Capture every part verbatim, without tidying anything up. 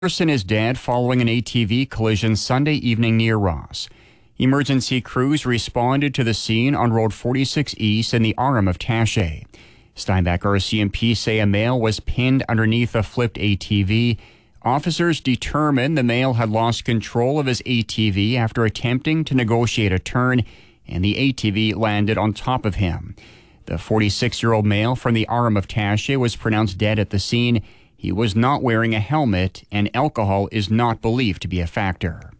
Person is dead following an A T V collision Sunday evening near Ross. Emergency crews responded to the scene on Road forty-six East in the Arm of Taché. Steinbach R C M P say a male was pinned underneath a flipped A T V. Officers determined the male had lost control of his A T V after attempting to negotiate a turn, and the A T V landed on top of him. The forty-six-year-old male from the Arm of Taché was pronounced dead at the scene. He was not wearing a helmet, and alcohol is not believed to be a factor.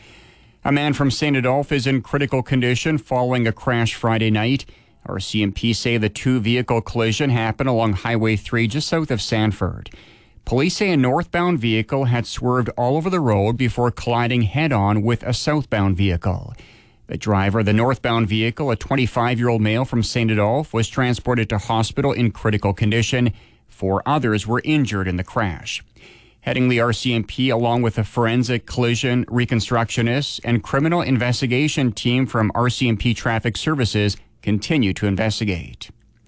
A man from Saint Adolphe is in critical condition following a crash Friday night. R C M P say the two-vehicle collision happened along Highway three just south of Sanford. Police say a northbound vehicle had swerved all over the road before colliding head-on with a southbound vehicle. The driver of the northbound vehicle, a twenty-five-year-old male from Saint Adolphe, was transported to hospital in critical condition. Four others were injured in the crash. Headingley R C M P, along with a forensic collision reconstructionist and criminal investigation team from R C M P Traffic Services, continue to investigate.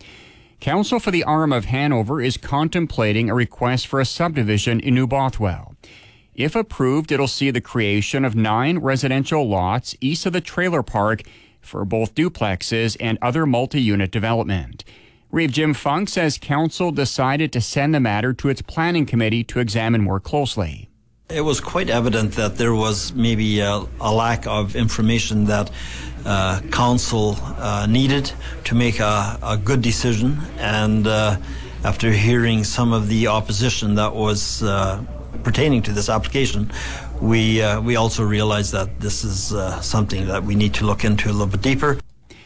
Council for the Arm of Hanover is contemplating a request for a subdivision in New Bothwell. If approved, it'll see the creation of nine residential lots east of the trailer park for both duplexes and other multi-unit development. Reeve Jim Funk says council decided to send the matter to its planning committee to examine more closely. It was quite evident that there was maybe a, a lack of information that uh, council uh, needed to make a, a good decision. And uh, after hearing some of the opposition that was uh, pertaining to this application, we uh, we also realized that this is uh, something that we need to look into a little bit deeper.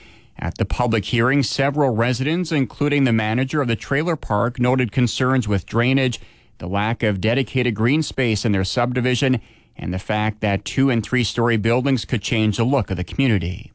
At the public hearing, several residents, including the manager of the trailer park, noted concerns with drainage, the lack of dedicated green space in their subdivision, and the fact that two- and three-story buildings could change the look of the community.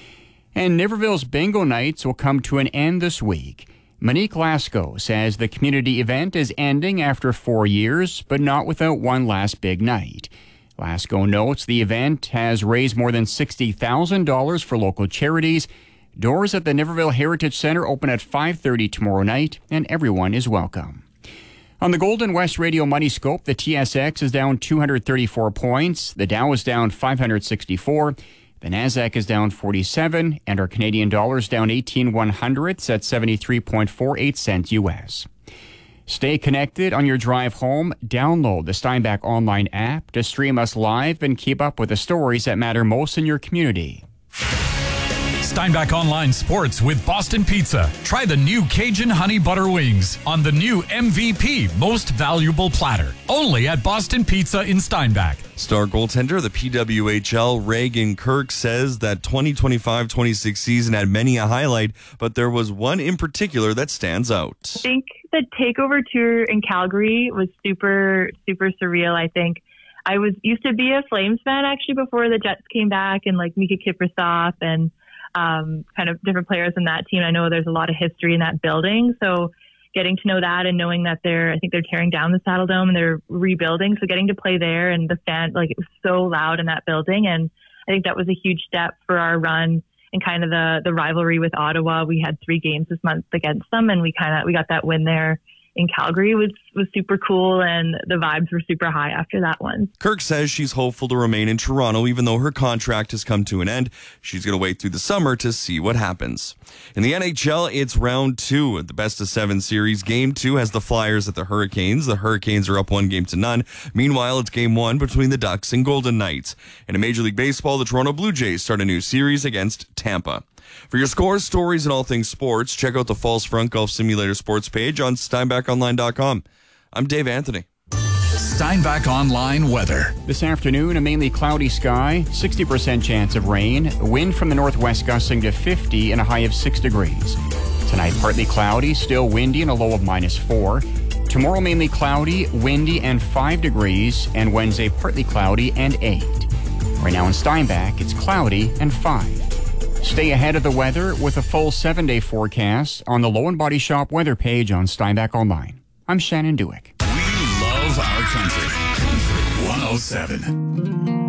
And Niverville's bingo nights will come to an end this week. Monique Lasco says the community event is ending after four years, but not without one last big night. Lasco notes the event has raised more than sixty thousand dollars for local charities. Doors at the Niverville Heritage Centre open at five thirty tomorrow night, and everyone is welcome. On the Golden West Radio Money Scope, the T S X is down two hundred thirty-four points, the Dow is down five hundred sixty-four, the Nasdaq is down forty-seven, and our Canadian dollar is down eighteen one hundredths at seventy-three point four eight cents U S. Stay connected on your drive home. Download the Steinbach online app to stream us live and keep up with the stories that matter most in your community. Steinbach Online Sports with Boston Pizza. Try the new Cajun Honey Butter Wings on the new M V P Most Valuable Platter. Only at Boston Pizza in Steinbach. Star goaltender of the P W H L, Reagan Kirk, says that twenty twenty-five twenty-six season had many a highlight, but there was one in particular that stands out. I think the takeover tour in Calgary was super, super surreal, I think. I was used to be a Flames fan, actually, before the Jets came back, and like Mika Kiprasov and um, kind of different players in that team. I know there's a lot of history in that building. So getting to know that and knowing that they're, I think they're tearing down the Saddle Dome and they're rebuilding. So getting to play there and the fan, like it was so loud in that building. And I think that was a huge step for our run and kind of the, the rivalry with Ottawa. We had three games this month against them, and we kind of, we got that win there in Calgary. Was was super cool, and the vibes were super high after that one. Kirk says she's hopeful to remain in Toronto even though her contract has come to an end. She's going to wait through the summer to see what happens. In the N H L, it's round two of the best of seven series. Game two has the Flyers at the Hurricanes. The Hurricanes are up one game to none. Meanwhile, it's game one between the Ducks and Golden Knights. And in Major League Baseball, the Toronto Blue Jays start a new series against Tampa. For your scores, stories, and all things sports, check out the Falls Front Golf Simulator sports page on Steinbach Online dot com. I'm Dave Anthony. Steinbach Online weather. This afternoon, a mainly cloudy sky, sixty percent chance of rain, wind from the northwest gusting to fifty and a high of six degrees. Tonight, partly cloudy, still windy and a low of minus four. Tomorrow, mainly cloudy, windy and five degrees, and Wednesday, partly cloudy and eight. Right now in Steinbach, it's cloudy and five. Stay ahead of the weather with a full seven-day forecast on the Low and Body Shop weather page on Steinbach Online. I'm Shannon Dewick. We love our country. Country one oh seven.